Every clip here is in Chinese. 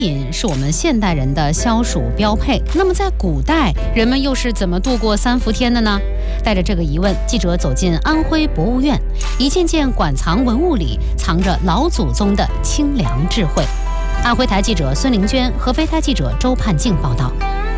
饮是我们现代人的消暑标配，那么在古代人们又是怎么度过3伏天的呢？带着这个疑问，记者走进安徽博物院，一件件馆藏文物里藏着老祖宗的清凉智慧。安徽台记者孙玲娟、合肥台记者周盼静报道。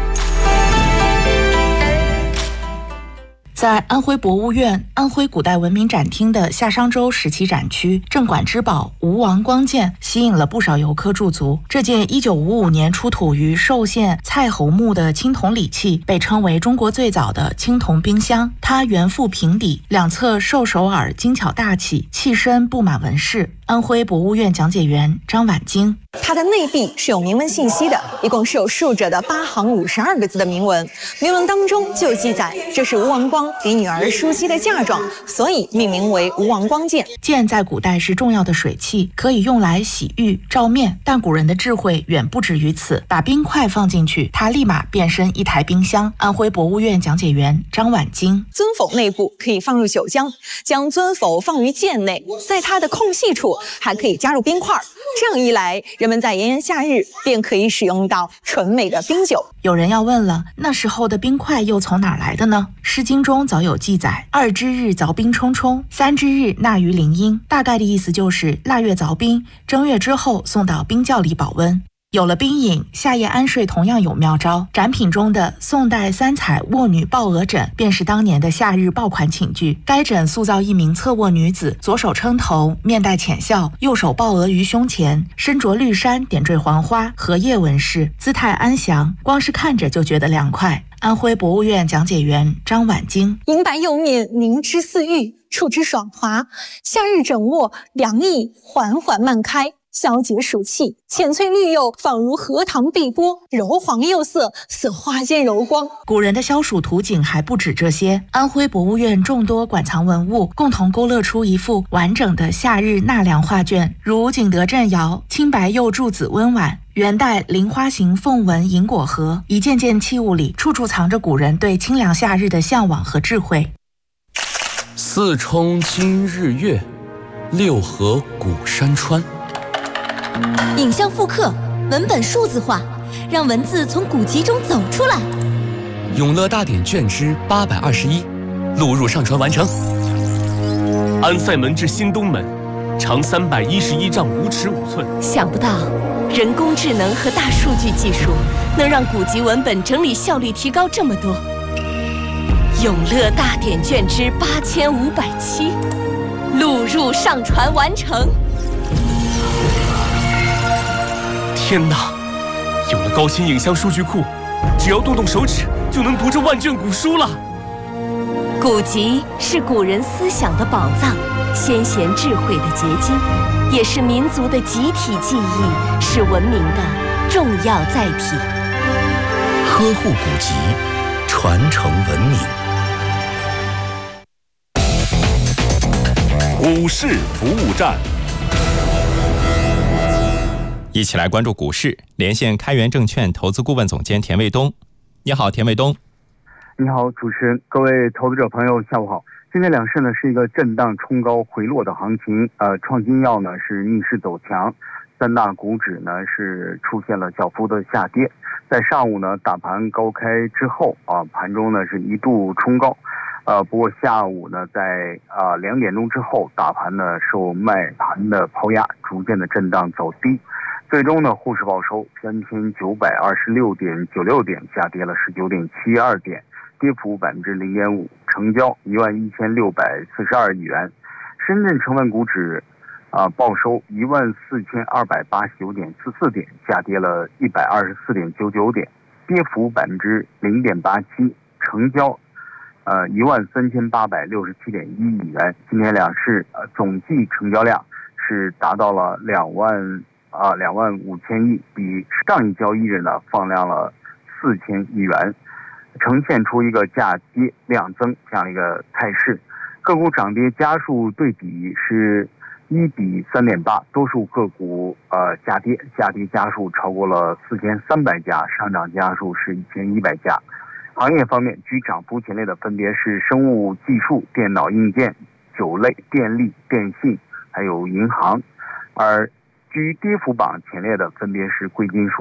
在安徽博物院安徽古代文明展厅的夏商周时期展区，镇馆之宝吴王光剑吸引了不少游客驻足。这件1955年出土于寿县蔡侯墓的青铜礼器，被称为中国最早的青铜冰箱。它圆腹平底，两侧兽首耳精巧大气，器身布满纹饰。安徽博物院讲解员张婉晶， 它的内壁是有铭文信息的，一共是有竖着的8行52个字的铭文。铭文当中就记载，这是吴王光给女儿舒姬的嫁妆，所以命名为吴王光剑。 剑在古代是重要的水器，可以用来洗浴、照面，但古人的智慧远不止于此。把冰块放进去，它立马变身一台冰箱。安徽博物院讲解员张婉晶， 尊否内部可以放入酒浆，将尊否放于剑内，在它的空隙处还可以加入冰块，这样一来，人们在炎炎夏日便可以使用到纯美的冰酒。 有人要问了，那时候的冰块又从哪儿来的呢？诗经中早有记载，2之日凿冰冲冲，3之日纳于林阴，大概的意思就是腊月凿冰，正月之后送到冰窖里保温。有了冰饮，夏夜安睡同样有妙招。展品中的宋代3彩卧女抱额枕便是当年的夏日爆款寝具。该枕塑造一名侧卧女子，左手撑头，面带浅笑，右手抱额于胸前，身着绿衫，点缀黄花，荷叶纹饰，姿态安详，光是看着就觉得凉快。安徽博物院讲解员张婉晶， 银白釉面，凝之似玉，触之爽滑。夏日枕卧，凉意缓缓漫开，消解暑气，浅翠绿釉仿如荷塘碧波，柔黄釉色似花间柔光。 古人的消暑图景还不止这些，安徽博物院众多馆藏文物共同勾勒出一幅完整的夏日纳凉画卷，如景德镇窑青白釉柱子温碗，元代菱花形凤纹银果盒，一件件器物里处处藏着古人对清凉夏日的向往和智慧。 四冲今日月，六合古山川。 影像复刻，文本数字化，让文字从古籍中走出来。 永乐大典卷之821，录入上传完成。安塞门至新东门，长311丈5尺5寸。 想不到，人工智能和大数据技术能让古籍文本整理效率提高这么多。永乐大典卷之8507，录入上传完成。 天哪！有了高清影像数据库，只要动动手指就能读这万卷古书了。 古籍是古人思想的宝藏，先贤智慧的结晶，也是民族的集体记忆，是文明的重要载体。 呵护古籍，传承文明。 股市服务站， 一起来关注股市，连线开源证券投资顾问总监田卫东。你好，田卫东。 你好，主持人，各位投资者朋友，下午好。今天两市呢是一个震荡冲高回落的行情，创新药呢是逆势走强，三大股指呢是出现了小幅的下跌。在上午呢，大盘高开之后盘中呢是一度冲高，不过下午呢在2点钟之后，大盘呢受卖盘的抛压，逐渐的震荡走低。最终呢，沪市报收3926.96点，下跌了19.72点，跌幅0.5%，成交11642亿元。深圳成分股指报收14289.44点，下跌了124.99点，跌幅0.87%，成交13867.1亿元。今天两市总计成交量是达到了2万5000亿，比上一交易日呢放量了4000亿元，呈现出一个价跌量增这样一个态势。个股涨跌家数对比是1比3.8，多数个股下跌家数超过了4300家，上涨家数是1100家。行业方面，居涨幅前列的分别是生物技术、电脑硬件、酒类、电力、电信，还有银行，而居跌幅榜前列的分别是贵金属。